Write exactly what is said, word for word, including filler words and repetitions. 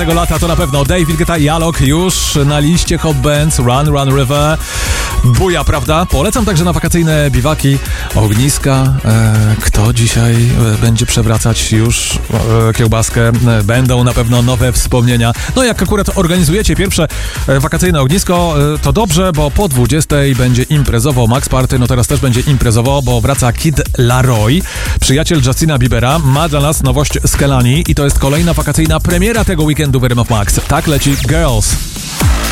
Tego lata to na pewno David Guetta i Alok już na liście Hot Bands. Run, Run River. Buja, prawda? Polecam także na wakacyjne biwaki, ogniska. E, kto dzisiaj e, będzie przewracać już e, kiełbaskę? E, będą na pewno nowe wspomnienia. No jak akurat organizujecie pierwsze e, wakacyjne ognisko, e, to dobrze, bo po dwudziestej będzie imprezowo Max Party. No teraz też będzie imprezowo, bo wraca Kid Laroi, przyjaciel Justina Biebera. Ma dla nas nowość z Kelani i to jest kolejna wakacyjna premiera tego weekendu w R M F Max. Tak leci Girls.